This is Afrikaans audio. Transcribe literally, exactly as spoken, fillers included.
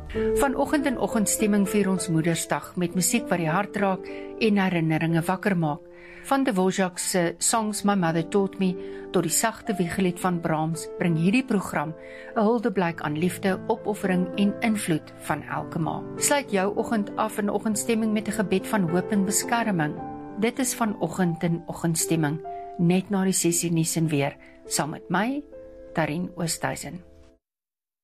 Vanoggend in Oggendstemming vier ons Moedersdag met musiek wat die hart raak en herinneringe wakker maak. Van Dvorak se Songs My Mother Taught Me tot die sagte wiegelied van Brahms bring hierdie program 'n huldeblyk aan liefde, opoffering en invloed van elke ma. Sluit jou oggend af in Oggendstemming met 'n gebed van hoop en beskerming. Dit is vanoggend in Oggendstemming, net na die sessie nuus en weer, saam met my, Tarien Oosthuizen.